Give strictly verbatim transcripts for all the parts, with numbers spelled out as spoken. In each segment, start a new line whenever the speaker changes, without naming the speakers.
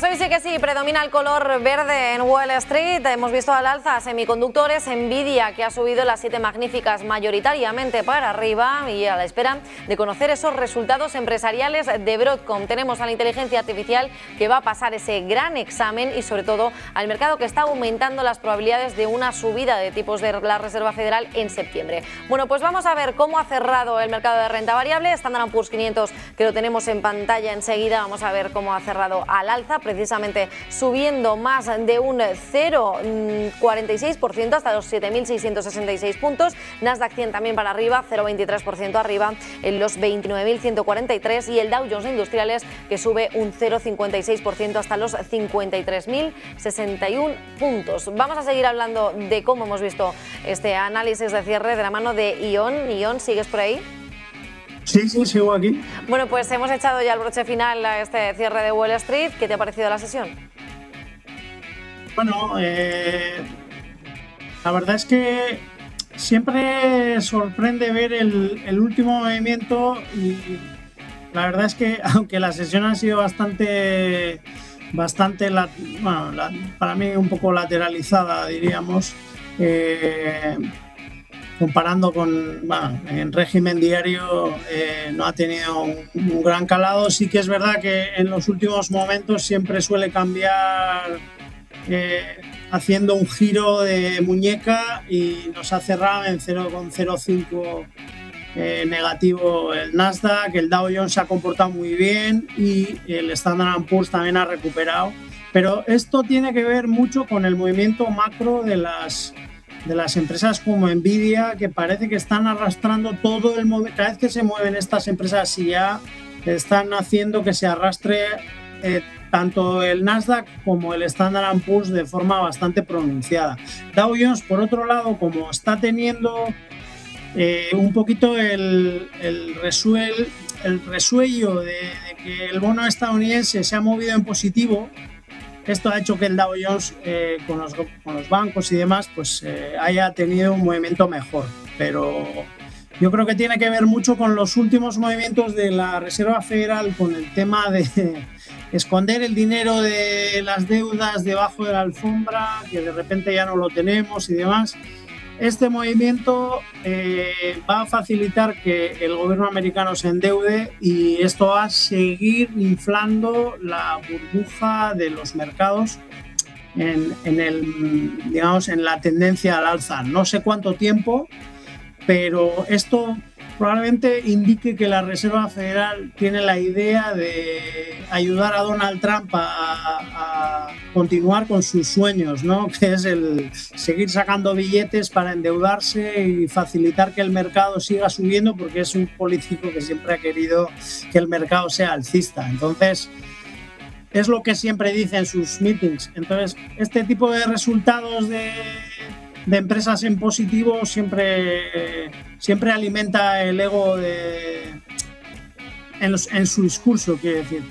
Pues hoy sí que sí, predomina el color verde en Wall Street. Hemos visto al alza semiconductores, Nvidia, que ha subido las siete magníficas mayoritariamente para arriba y a la espera de conocer esos resultados empresariales de Broadcom. Tenemos a la inteligencia artificial que va a pasar ese gran examen y sobre todo al mercado que está aumentando las probabilidades de una subida de tipos de la Reserva Federal en septiembre. Bueno, pues vamos a ver cómo ha cerrado el mercado de renta variable. Standard and Poor's quinientos, que lo tenemos en pantalla enseguida, vamos a ver cómo ha cerrado al alza, precisamente subiendo más de un cero coma cuarenta y seis por ciento hasta los siete mil seiscientos sesenta y seis puntos. Nasdaq cien también para arriba, cero coma veintitrés por ciento arriba en los veintinueve mil ciento cuarenta y tres, y el Dow Jones Industriales que sube un cero coma cincuenta y seis por ciento hasta los cincuenta y tres mil sesenta y uno puntos. Vamos a seguir hablando de cómo hemos visto este análisis de cierre de la mano de Ion. Ion, ¿sigues por ahí?
Sí, sí, sigo aquí.
Bueno, pues hemos echado ya el broche final a este cierre de Wall Street. ¿Qué te ha parecido la sesión?
Bueno, eh, la verdad es que siempre sorprende ver el, el último movimiento y la verdad es que aunque la sesión ha sido bastante, bastante bueno, la, para mí un poco lateralizada, diríamos, eh, comparando con, bueno, en régimen diario eh, no ha tenido un, un gran calado. Sí que es verdad que en los últimos momentos siempre suele cambiar eh, haciendo un giro de muñeca y nos ha cerrado en cero coma cero cinco eh, negativo el Nasdaq. El Dow Jones se ha comportado muy bien y el Standard and Poor's también ha recuperado, pero esto tiene que ver mucho con el movimiento macro de las de las empresas como Nvidia, que parece que están arrastrando todo el movimiento. Cada vez que se mueven estas empresas y ya están haciendo que se arrastre eh, tanto el Nasdaq como el Standard and Poor's de forma bastante pronunciada. Dow Jones, por otro lado, como está teniendo eh, un poquito el, el, resuel, el resuello de, de que el bono estadounidense se ha movido en positivo, esto ha hecho que el Dow Jones eh, con, los, con los bancos y demás pues eh, haya tenido un movimiento mejor, pero yo creo que tiene que ver mucho con los últimos movimientos de la Reserva Federal, con el tema de esconder el dinero de las deudas debajo de la alfombra, que de repente ya no lo tenemos y demás. Este movimiento eh, va a facilitar que el gobierno americano se endeude y esto va a seguir inflando la burbuja de los mercados en, en, el, digamos, en la tendencia al alza. No sé cuánto tiempo, pero esto probablemente indique que la Reserva Federal tiene la idea de ayudar a Donald Trump a, a continuar con sus sueños, ¿no? Que es el seguir sacando billetes para endeudarse y facilitar que el mercado siga subiendo, porque es un político que siempre ha querido que el mercado sea alcista. Entonces, es lo que siempre dice en sus meetings. Entonces, este tipo de resultados de de empresas en positivo siempre, siempre alimenta el ego de, en, los, en su discurso, quiero decir.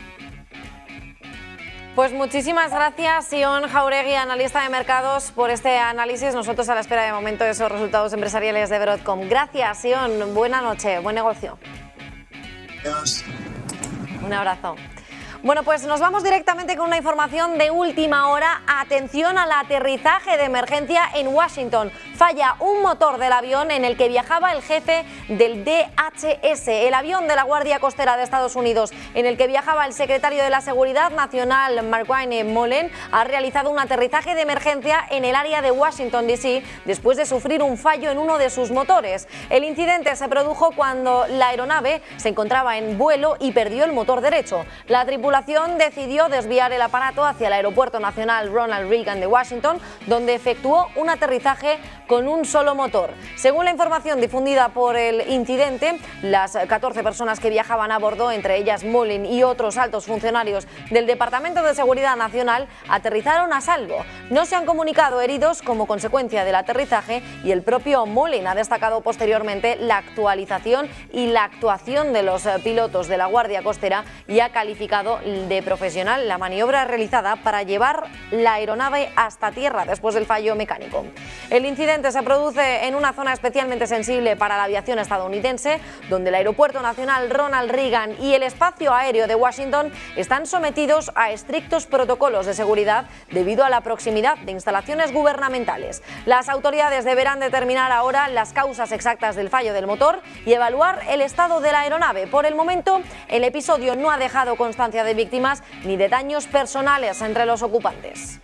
Pues muchísimas gracias, Ion Jauregui, analista de mercados, por este análisis. Nosotros a la espera de momento de esos resultados empresariales de Broadcom. Gracias, Ion. Buena noche, buen negocio.
Adiós.
Un abrazo. Bueno, pues nos vamos directamente con una información de última hora. Atención al aterrizaje de emergencia en Washington. Falla un motor del avión en el que viajaba el jefe del D H S, el avión de la Guardia Costera de Estados Unidos, en el que viajaba el secretario de la Seguridad Nacional, Markwayne Mullin, ha realizado un aterrizaje de emergencia en el área de Washington, D C, después de sufrir un fallo en uno de sus motores. El incidente se produjo cuando la aeronave se encontraba en vuelo y perdió el motor derecho. La tripulación decidió desviar el aparato hacia el Aeropuerto Nacional Ronald Reagan de Washington, donde efectuó un aterrizaje con un solo motor. Según la información difundida por el incidente, las catorce personas que viajaban a bordo, entre ellas Mullin y otros altos funcionarios del Departamento de Seguridad Nacional, aterrizaron a salvo. No se han comunicado heridos como consecuencia del aterrizaje y el propio Mullin ha destacado posteriormente la actualización y la actuación de los pilotos de la Guardia Costera y ha calificado de profesional la maniobra realizada para llevar la aeronave hasta tierra después del fallo mecánico. El incidente se produce en una zona especialmente sensible para la aviación estadounidense, donde el Aeropuerto Nacional Ronald Reagan y el espacio aéreo de Washington están sometidos a estrictos protocolos de seguridad debido a la proximidad de instalaciones gubernamentales. Las autoridades deberán determinar ahora las causas exactas del fallo del motor y evaluar el estado de la aeronave. Por el momento, el episodio no ha dejado constancia de víctimas ni de daños personales entre los ocupantes.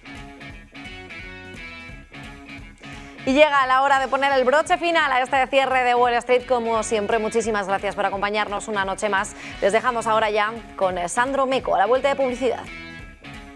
Y llega la hora de poner el broche final a este cierre de Wall Street. Como siempre, muchísimas gracias por acompañarnos una noche más. Les dejamos ahora ya con Sandro Meco a la vuelta de publicidad.